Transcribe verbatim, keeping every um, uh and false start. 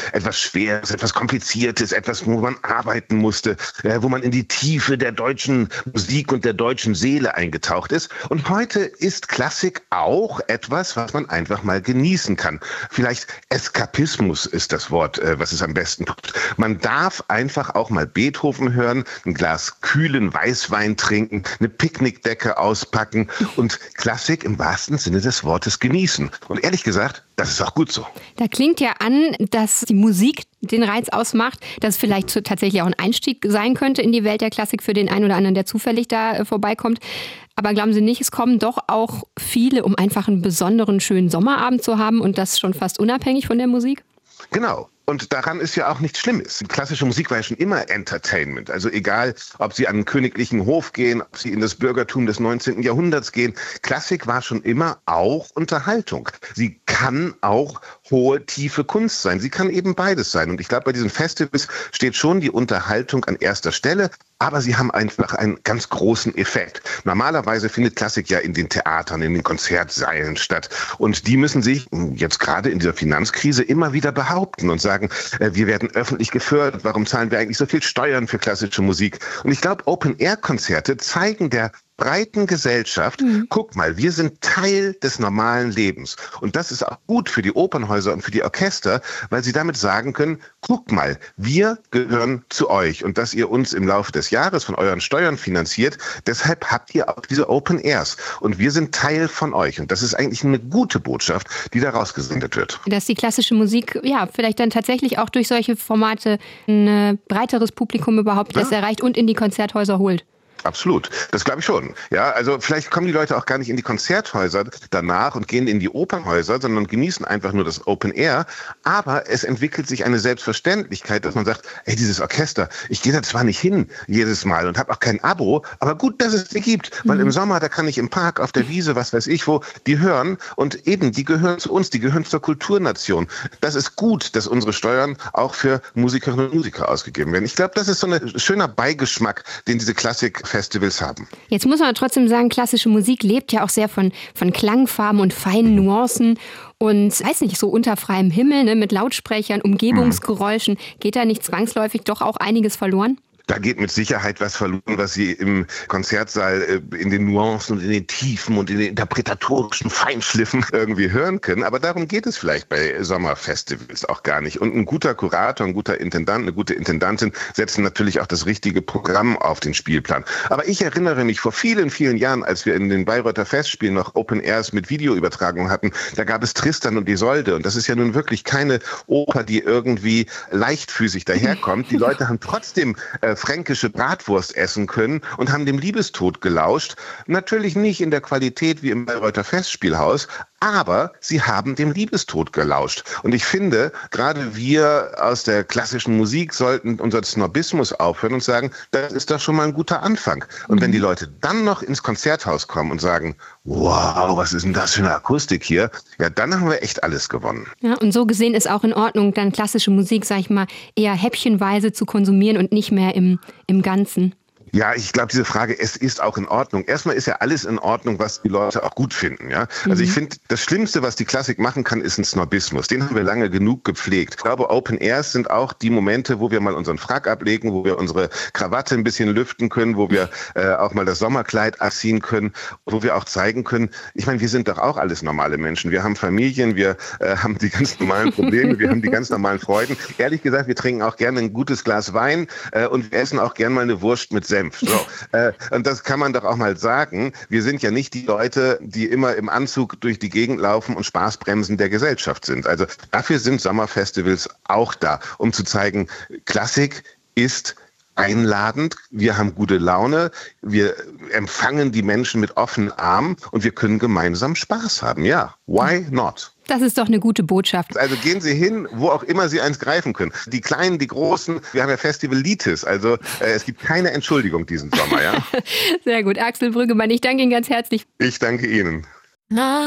etwas Schweres, etwas Kompliziertes, etwas, wo man arbeiten musste, äh, wo man in die Tiefe der deutschen Musik und der deutschen Seele eingetaucht ist. Und heute ist Klassik auch etwas, was man einfach mal genießen kann. Vielleicht Eskapismus ist das Wort, äh, was es am besten tut. Man darf einfach auch mal Beethoven hören, ein Glas kühlen Weißwein trinken, eine Picknickdecke auspacken und Klassik im wahrsten Sinne des Wortes genießen. Und ehrlich gesagt, das ist auch gut so. Da klingt ja an, dass die Musik den Reiz ausmacht, dass es vielleicht so tatsächlich auch ein Einstieg sein könnte in die Welt der Klassik für den einen oder anderen, der zufällig da äh, vorbeikommt. Aber glauben Sie nicht, es kommen doch auch viele, um einfach einen besonderen, schönen Sommerabend zu haben und das schon fast unabhängig von der Musik? Genau. Und daran ist ja auch nichts Schlimmes. Klassische Musik war ja schon immer Entertainment. Also egal, ob Sie an den königlichen Hof gehen, ob Sie in das Bürgertum des neunzehnten Jahrhunderts gehen. Klassik war schon immer auch Unterhaltung. Sie kann auch hohe, tiefe Kunst sein. Sie kann eben beides sein. Und ich glaube, bei diesen Festivals steht schon die Unterhaltung an erster Stelle. Aber sie haben einfach einen ganz großen Effekt. Normalerweise findet Klassik ja in den Theatern, in den Konzertsälen statt. Und die müssen sich jetzt gerade in dieser Finanzkrise immer wieder behaupten und sagen, äh, wir werden öffentlich gefördert. Warum zahlen wir eigentlich so viel Steuern für klassische Musik? Und ich glaube, Open-Air-Konzerte zeigen der breiten Gesellschaft, mhm. guck mal, wir sind Teil des normalen Lebens. Und das ist auch gut für die Opernhäuser und für die Orchester, weil sie damit sagen können, guck mal, wir gehören zu euch und dass ihr uns im Laufe des Jahres von euren Steuern finanziert, deshalb habt ihr auch diese Open Airs und wir sind Teil von euch. Und das ist eigentlich eine gute Botschaft, die da rausgesendet wird. Dass die klassische Musik, ja, vielleicht dann tatsächlich auch durch solche Formate ein äh, breiteres Publikum überhaupt ja. erst erreicht und in die Konzerthäuser holt. Absolut, das glaube ich schon. Ja, also vielleicht kommen die Leute auch gar nicht in die Konzerthäuser danach und gehen in die Opernhäuser, sondern genießen einfach nur das Open Air. Aber es entwickelt sich eine Selbstverständlichkeit, dass man sagt, ey, dieses Orchester, ich gehe da zwar nicht hin jedes Mal und habe auch kein Abo, aber gut, dass es die gibt, weil mhm. im Sommer, da kann ich im Park, auf der Wiese, was weiß ich wo, die hören und eben, die gehören zu uns, die gehören zur Kulturnation. Das ist gut, dass unsere Steuern auch für Musikerinnen und Musiker ausgegeben werden. Ich glaube, das ist so ein schöner Beigeschmack, den diese Klassik Festivals haben. Jetzt muss man trotzdem sagen, klassische Musik lebt ja auch sehr von, von Klangfarben und feinen Nuancen und, weiß nicht, so unter freiem Himmel, ne, mit Lautsprechern, Umgebungsgeräuschen, geht da nicht zwangsläufig doch auch einiges verloren? Da geht mit Sicherheit was verloren, was Sie im Konzertsaal äh, in den Nuancen und in den Tiefen und in den interpretatorischen Feinschliffen irgendwie hören können. Aber darum geht es vielleicht bei Sommerfestivals auch gar nicht. Und ein guter Kurator, ein guter Intendant, eine gute Intendantin setzen natürlich auch das richtige Programm auf den Spielplan. Aber ich erinnere mich vor vielen, vielen Jahren, als wir in den Bayreuther Festspielen noch Open Airs mit Videoübertragung hatten, da gab es Tristan und Isolde. Und das ist ja nun wirklich keine Oper, die irgendwie leichtfüßig daherkommt. Die Leute haben trotzdem äh, fränkische Bratwurst essen können und haben dem Liebestod gelauscht. Natürlich nicht in der Qualität wie im Bayreuther Festspielhaus, aber sie haben dem Liebestod gelauscht. Und ich finde, gerade wir aus der klassischen Musik sollten unseren Snobismus aufhören und sagen, das ist doch schon mal ein guter Anfang. Und wenn die Leute dann noch ins Konzerthaus kommen und sagen, wow, was ist denn das für eine Akustik hier? Ja, dann haben wir echt alles gewonnen. Ja, und so gesehen ist auch in Ordnung, dann klassische Musik, sag ich mal, eher häppchenweise zu konsumieren und nicht mehr im, im Ganzen. Ja, ich glaube, diese Frage, es ist auch in Ordnung. Erstmal ist ja alles in Ordnung, was die Leute auch gut finden. Ja, also mhm. ich finde, das Schlimmste, was die Klassik machen kann, ist ein Snobismus. Den haben wir lange genug gepflegt. Ich glaube, Open Airs sind auch die Momente, wo wir mal unseren Frack ablegen, wo wir unsere Krawatte ein bisschen lüften können, wo wir äh, auch mal das Sommerkleid anziehen können, wo wir auch zeigen können, ich meine, wir sind doch auch alles normale Menschen. Wir haben Familien, wir äh, haben die ganz normalen Probleme, wir haben die ganz normalen Freuden. Ehrlich gesagt, wir trinken auch gerne ein gutes Glas Wein äh, und wir essen auch gerne mal eine Wurst mit Senf. So, äh, und das kann man doch auch mal sagen. Wir sind ja nicht die Leute, die immer im Anzug durch die Gegend laufen und Spaßbremsen der Gesellschaft sind. Also dafür sind Sommerfestivals auch da, um zu zeigen, Klassik ist einladend, wir haben gute Laune, wir empfangen die Menschen mit offenen Armen und wir können gemeinsam Spaß haben. Ja, why not? Das ist doch eine gute Botschaft. Also gehen Sie hin, wo auch immer Sie eins greifen können. Die Kleinen, die Großen, wir haben ja Festivalitis. Also äh, es gibt keine Entschuldigung diesen Sommer. Ja? Sehr gut. Axel Brüggemann, ich danke Ihnen ganz herzlich. Ich danke Ihnen. Na.